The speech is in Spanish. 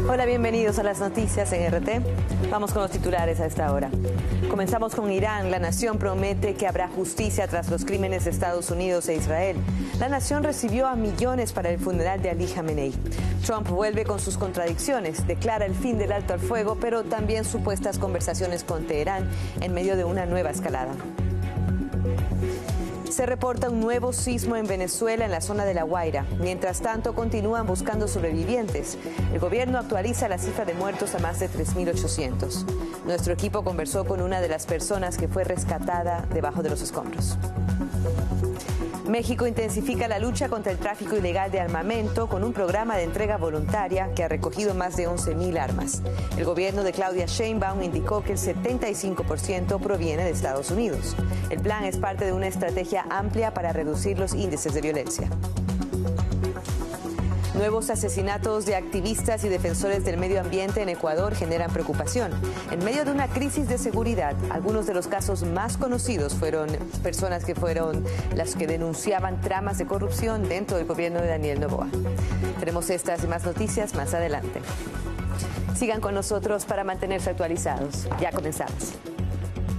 Hola, bienvenidos a las noticias en RT. Vamos con los titulares a esta hora. Comenzamos con Irán. La nación promete que habrá justicia tras los crímenes de Estados Unidos e Israel. La nación recibió a millones para el funeral de Ali Khamenei. Trump vuelve con sus contradicciones. Declara el fin del alto al fuego, pero también supuestas conversaciones con Teherán en medio de una nueva escalada. Se reporta un nuevo sismo en Venezuela, en la zona de La Guaira. Mientras tanto, continúan buscando sobrevivientes. El gobierno actualiza la cifra de muertos a más de 3.800. Nuestro equipo conversó con una de las personas que fue rescatada debajo de los escombros. México intensifica la lucha contra el tráfico ilegal de armamento con un programa de entrega voluntaria que ha recogido más de 11.000 armas. El gobierno de Claudia Sheinbaum indicó que el 75% proviene de Estados Unidos. El plan es parte de una estrategia amplia para reducir los índices de violencia. Nuevos asesinatos de activistas y defensores del medio ambiente en Ecuador generan preocupación. En medio de una crisis de seguridad, algunos de los casos más conocidos fueron personas que fueron las que denunciaban tramas de corrupción dentro del gobierno de Daniel Noboa. Tenemos estas y más noticias más adelante. Sigan con nosotros para mantenerse actualizados. Ya comenzamos.